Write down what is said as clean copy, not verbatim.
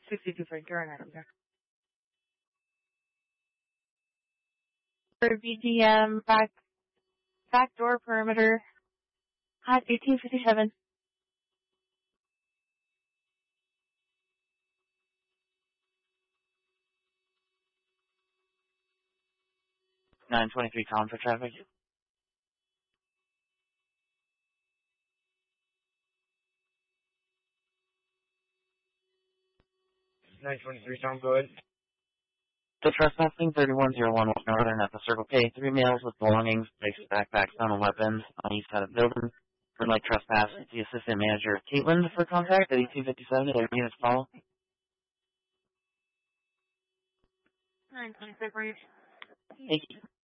62 Frank, you're on item there. For BDM, backdoor perimeter at 1857. 923 calling for traffic. 923 Tom, go ahead. The trespassing 3101 West Northern at the Circle K. 3 males with belongings, basic backpacks, and weapons on east side of the building. For like trespass, the assistant manager, Caitlin, for contact at 1857. Their units follow. 926 Frank. Thank you.